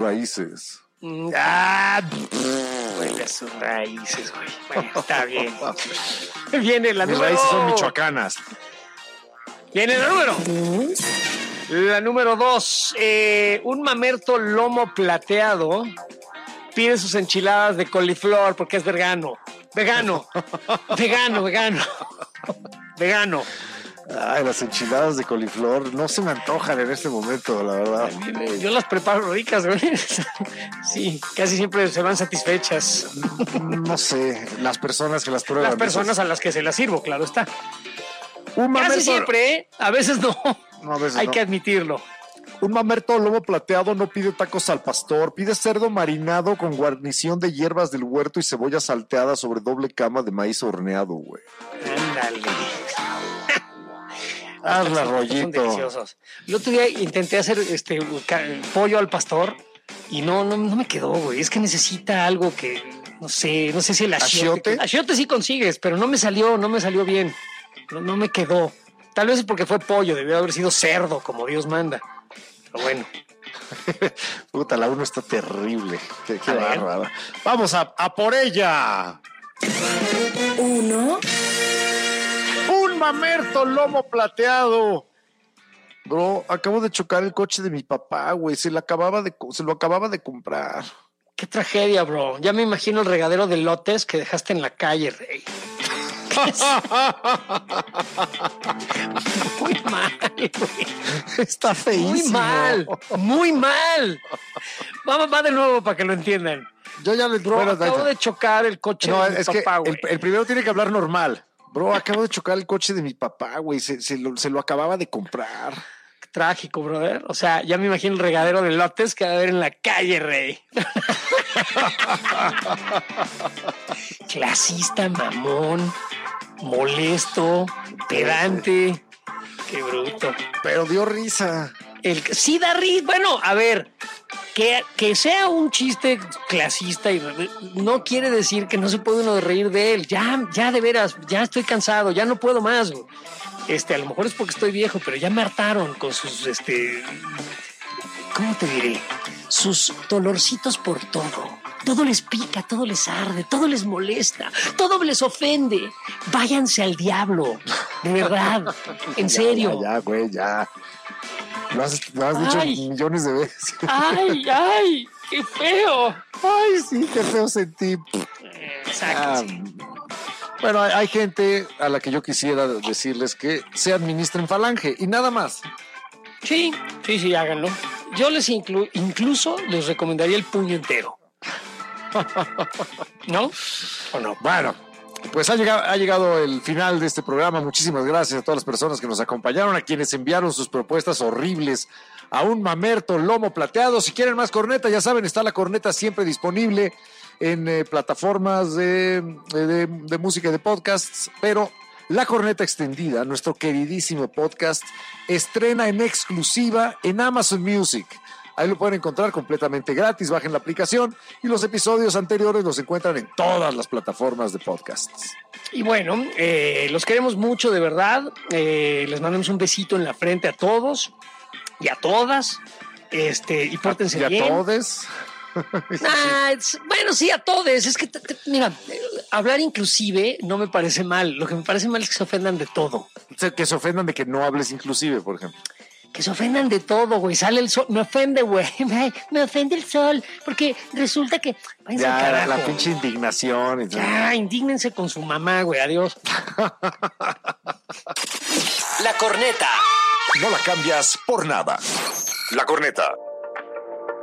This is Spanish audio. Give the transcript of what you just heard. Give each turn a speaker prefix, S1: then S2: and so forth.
S1: raíces.
S2: Huele a sus raíces, güey. Bueno, está bien. Viene la
S1: Mis
S2: número...
S1: raíces son michoacanas.
S2: Viene la número. La número 2. Un mamerto lomo plateado pide sus enchiladas de coliflor porque es vegano. Vegano.
S1: Ay, las enchiladas de coliflor no se me antojan en este momento, la verdad.
S2: Yo las preparo ricas, güey. Sí, casi siempre se van satisfechas.
S1: No sé, las personas que las prueban.
S2: Las personas a las que se las sirvo, claro está.
S1: Un mamerto,
S2: Casi siempre, ¿eh? A veces no.
S1: No, a veces
S2: Hay
S1: no.
S2: que admitirlo.
S1: Un mamerto lomo plateado no pide tacos al pastor, pide cerdo marinado con guarnición de hierbas del huerto y cebolla salteada sobre doble cama de maíz horneado, güey.
S2: Ándale.
S1: Hazla,
S2: Son
S1: rollito.
S2: deliciosos. El otro día intenté hacer pollo al pastor y no me quedó, güey. Es que necesita algo que, no sé si el achiote. Achiote sí consigues, pero no me salió bien. No me quedó. Tal vez es porque fue pollo, debió haber sido cerdo, como Dios manda. Pero bueno.
S1: Puta, la uno está terrible. Qué bárbara. Vamos a por ella.
S3: 1,
S1: Un mamerto lomo plateado. Bro, acabo de chocar el coche de mi papá, güey. Se lo acababa de comprar.
S2: Qué tragedia, bro. Ya me imagino el regadero de lotes que dejaste en la calle, rey. Muy mal, güey.
S1: Está feísimo.
S2: Muy mal. Va de nuevo para que lo entiendan.
S1: Yo ya le
S2: acabo de chocar el coche de mi papá, güey.
S1: El primero tiene que hablar normal. Bro, acabo de chocar el coche de mi papá, güey. Se lo acababa de comprar.
S2: Qué trágico, brother. O sea, ya me imagino el regadero de lotes que va a haber en la calle, rey. Clasista, mamón, molesto, pedante. Qué bruto.
S1: Pero dio risa.
S2: Sí da risa. Bueno, a ver, que sea un chiste clasista y no quiere decir que no se puede uno reír de él. Ya de veras, ya estoy cansado, ya no puedo más. A lo mejor es porque estoy viejo, pero ya me hartaron con sus, ¿cómo te diré? Sus dolorcitos por todo. Todo les pica, todo les arde, todo les molesta, todo les ofende. Váyanse al diablo, de verdad, en serio.
S1: Ya, güey, ya. Lo has dicho millones de veces.
S2: ¡Ay! ¡Qué feo!
S1: ¡Ay, sí, qué feo sentí!
S2: Sáquense.
S1: Bueno, hay gente a la que yo quisiera decirles que se administren falange y nada más.
S2: Sí, háganlo. Yo les incluso les recomendaría el puño entero. ¿No? ¿O no?
S1: Bueno, pues ha llegado el final de este programa. Muchísimas gracias a todas las personas que nos acompañaron, a quienes enviaron sus propuestas horribles a un mamerto lomo plateado. Si quieren más corneta, ya saben, está la corneta siempre disponible en plataformas de música y de podcasts, pero La Corneta Extendida, nuestro queridísimo podcast, estrena en exclusiva en Amazon Music. Ahí lo pueden encontrar completamente gratis, bajen la aplicación y los episodios anteriores los encuentran en todas las plataformas de podcasts.
S2: Y bueno, los queremos mucho, de verdad. Les mandamos un besito en la frente a todos y a todas. Y pórtense bien.
S1: ¿Y a todos?
S2: Bueno, sí, a todos. Es que, mira, hablar inclusive no me parece mal. Lo que me parece mal es que se ofendan de todo.
S1: O sea, que se ofendan de que no hables inclusive, por ejemplo.
S2: Que se ofendan de todo, güey. Sale el sol. Me ofende, güey. Me ofende el sol. Porque resulta que...
S1: Ya, la pinche indignación.
S2: Ya, indígnense con su mamá, güey. Adiós.
S4: La Corneta.
S1: No la cambias por nada.
S4: La Corneta.